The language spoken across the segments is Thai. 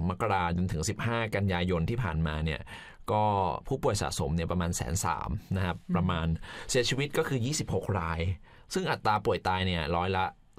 มกราคมจนถึง15กันยายนที่ผ่านมาเนี่ยก็ผู้ป่วยสะสมเนี่ยประมาณ 130,000 นะครับประมาณเสียชีวิตก็คือ26รายซึ่งอัตราป่วยตายเนี่ยร้อยละ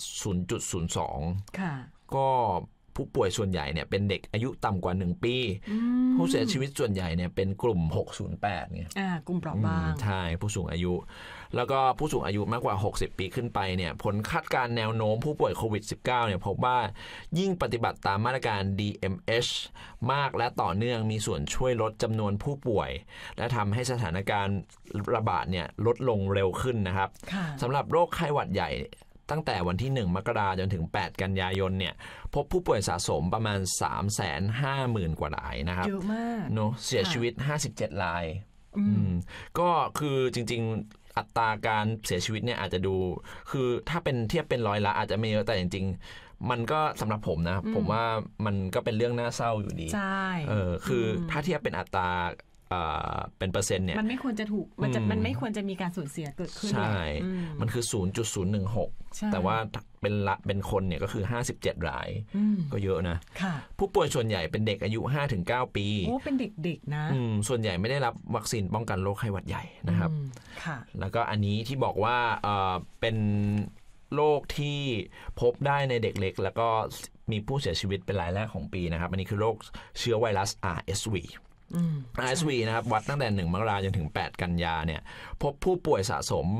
0.02 ค่ะก็ผู้ป่วยส่วนใหญ่เนี่ยเป็นเด็กอายุต่ำกว่า1ปีผู้เสียชีวิตส่วนใหญ่เนี่ยเป็นกลุ่ม608เนี่ยกลุ่มเปราะบางใช่ผู้สูงอายุแล้วก็ผู้สูงอายุมากกว่า60ปีขึ้นไปเนี่ยผลคาดการณ์แนวโน้มผู้ป่วยโควิด -19 เนี่ยพบว่ายิ่งปฏิบัติตามมาตรการ DMH มากและต่อเนื่องมีส่วนช่วยลดจำนวนผู้ป่วยและทำให้สถานการณ์ระบาดเนี่ยลดลงเร็วขึ้นนะครับสำหรับโรคไข้หวัดใหญ่ตั้งแต่วันที่1มกราคมจนถึง8กันยายนเนี่ยพบผู้ป่วยสะสมประมาณ 350,000 กว่ารายนะครับเยอะมากเนาะเสียชีวิต57รายก็คือจริงๆอัตราการเสียชีวิตเนี่ยอาจจะดูคือถ้าเป็นเทียบเป็นร้อยละอาจจะไม่เยอะแต่จริงๆมันก็สำหรับผมนะผมว่ามันก็เป็นเรื่องน่าเศร้าอยู่ดีใช่คือถ้าเทียบเป็นอัตราเป็นเปอร์เซ็นต์เนี่ยมันไม่ควรจะถูกมันไม่ควรจะมีการสูญเสียเกิดขึ้นใช่มันคือ 0.016 แต่ว่าเป็นคนเนี่ยก็คือ57รายก็เยอะนะผู้ป่วยส่วนใหญ่เป็นเด็กอายุ 5-9 ปีโอ้เป็นเด็กๆนะส่วนใหญ่ไม่ได้รับวัคซีนป้องกันโรคไข้หวัดใหญ่นะครับแล้วก็อันนี้ที่บอกว่าเป็นโรคที่พบได้ในเด็กเล็กแล้วก็มีผู้เสียชีวิตเป็นรายแรกของปีนะครับอันนี้คือโรคเชื้อไวรัส RSV RSV นะครับวัดตั้งแต่1มกราคมจนถึง8กันยาเนี่ยพบผู้ป่วยสะสม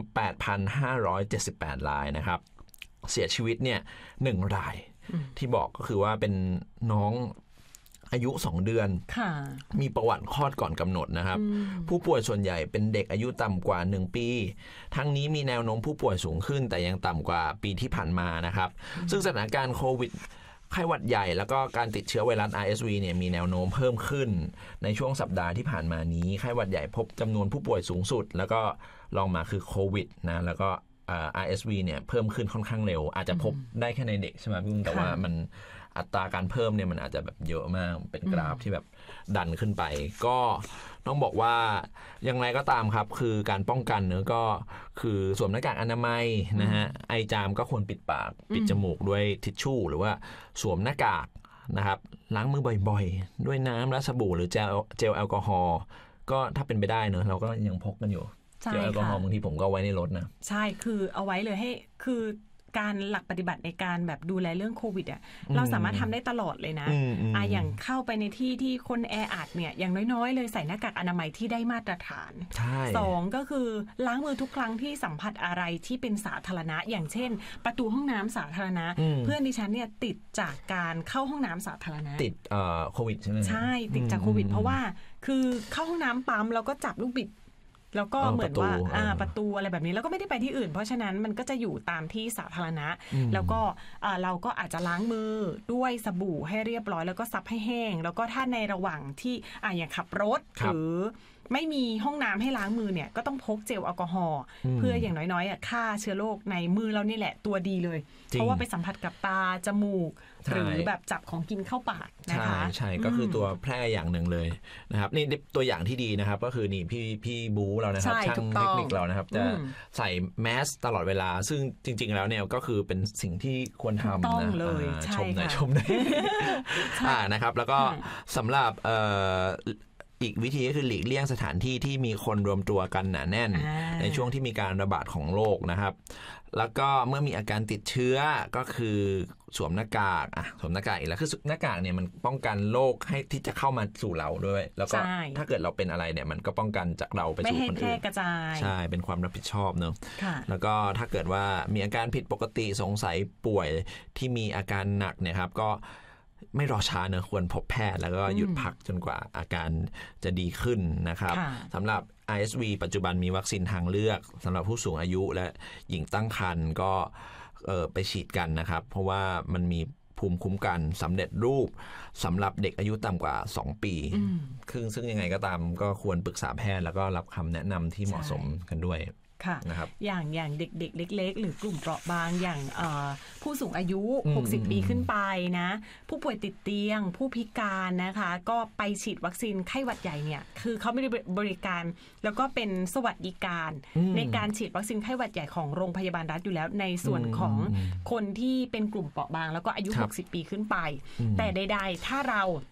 8,578 รายนะครับเสียชีวิตเนี่ย1รายที่บอกก็คือว่าเป็นน้องอายุ2เดือนมีประวัติคลอดก่อนกำหนดนะครับผู้ป่วยส่วนใหญ่เป็นเด็กอายุต่ำกว่า1ปีทั้งนี้มีแนวโน้มผู้ป่วยสูงขึ้นแต่ยังต่ำกว่าปีที่ผ่านมานะครับซึ่งสถานการณ์โควิดไข้หวัดใหญ่แล้วก็การติดเชื้อไวรัส RSV เนี่ยมีแนวโน้มเพิ่มขึ้นในช่วงสัปดาห์ที่ผ่านมานี้ไข้หวัดใหญ่พบจำนวนผู้ป่วยสูงสุดแล้วก็รองมาคือโควิดนะแล้วก็RSV เนี่ยเพิ่มขึ้นค่อนข้างเร็วอาจจะพบได้แค่ในเด็กใช่ไหมพี่กุ้งแต่ว่ามันอัตราการเพิ่มเนี่ยมันอาจจะแบบเยอะมากเป็นกราฟที่แบบดันขึ้นไปก็ต้องบอกว่าอย่างไรก็ตามครับคือการป้องกันเนอะก็คือสวมหน้ากากอนามัยนะฮะไอจามก็ควรปิดปากปิดจมูกด้วยทิชชู่หรือว่าสวมหน้ากากนะครับล้างมือบ่อยๆด้วยน้ำและสบู่หรือเจลแอลกอฮอล์ก็ถ้าเป็นไปได้เนอะเราก็ยังพกกันอยู่เจลแอลกอฮอล์บางทีผมก็ไว้ในรถนะใช่คือเอาไว้เลยให้คือการหลักปฏิบัติในการแบบดูแลเรื่องโควิดเราสามารถทำได้ตลอดเลยนะอย่างเข้าไปในที่ที่คนแออัดเนี่ยอย่างน้อยๆเลยใส่หน้ากากอนามัยที่ได้มาตรฐาน2ก็คือล้างมือทุกครั้งที่สัมผัสอะไรที่เป็นสาธารณะอย่างเช่นประตูห้องน้ำสาธารณะเพื่อนดิฉันเนี่ยติดจากการเข้าห้องน้ำสาธารณะติดโควิดใช่ไหมใช่ติดจากโควิดเพราะว่าคือเข้าห้องน้ำปั๊มแล้วก็จับลูกบิดแล้วก็เหมือนว่าประตูอะไรแบบนี้แล้วก็ไม่ได้ไปที่อื่นเพราะฉะนั้นมันก็จะอยู่ตามที่สาธารณะแล้วก็เราก็อาจจะล้างมือด้วยสบู่ให้เรียบร้อยแล้วก็ซับให้แห้งแล้วก็ถ้าในระหว่างที่อย่างขับรถหรือไม่มีห้องน้ำให้ล้างมือเนี่ยก็ต้องพกเจลแอลกอฮอล์เพื่ออย่างน้อยๆฆ่าเชื้อโรคในมือเรานี่แหละตัวดีเลยเพราะว่าไปสัมผัสกับตาจมูกหรือแบบจับของกินเข้าปากนะคะใช่ก็คือตัวแพร่อย่างหนึ่งเลยนะครับนี่ตัวอย่างที่ดีนะครับก็คือนี่พี่บูเรานะครับช่างเทคนิคเรานะครับจะใส่แมสตลอดเวลาซึ่งจริงๆแล้วเนี่ยก็คือเป็นสิ่งที่ควรทำนะชมหน่อยนะครับแล้วก็สำหรับอีกวิธีก็คือหลีกเลี่ยงสถานที่ที่มีคนรวมตัวกันหนาแน่นในช่วงที่มีการระบาดของโรคนะครับแล้วก็เมื่อมีอาการติดเชื้อก็คือสวมหน้ากากสวมหน้ากากอีกแล้วคือหน้ากากเนี่ยมันป้องกันโรคให้ที่จะเข้ามาสู่เราด้วยแล้วก็ถ้าเกิดเราเป็นอะไรเนี่ยมันก็ป้องกันจากเราไปสู่คนอื่นใช่เป็นความรับผิดชอบเนอะแล้วก็ถ้าเกิดว่ามีอาการผิดปกติสงสัยป่วยที่มีอาการหนักเนี่ยครับก็ไม่รอช้าเนอะควรพบแพทย์แล้วก็หยุดพักจนกว่าอาการจะดีขึ้นนะครับสำหรับ RSV ปัจจุบันมีวัคซีนทางเลือกสำหรับผู้สูงอายุและหญิงตั้งครรภ์ก็ไปฉีดกันนะครับเพราะว่ามันมีภูมิคุ้มกันสำเร็จรูปสำหรับเด็กอายุต่ำกว่า2ปีซึ่งยังไงก็ตามก็ควรปรึกษาแพทย์แล้วก็รับคำแนะนำที่เหมาะสมกันด้วยค่ะอย่างเด็กๆเล็กๆหรือกลุ่มเปราะบางอย่างผู้สูงอายุ60ปีขึ้นไปนะผู้ป่วยติดเตียงผู้พิการนะคะก็ไปฉีดวัคซีนไข้หวัดใหญ่เนี่ยคือเขาไม่ได้บริการแล้วก็เป็นสวัสดิการในการฉีดวัคซีนไข้หวัดใหญ่ของโรงพยาบาลรัฐอยู่แล้วในส่วนของคนที่เป็นกลุ่มเปราะบางแล้วก็อายุ60ปีขึ้นไปแต่ใดๆถ้าเรา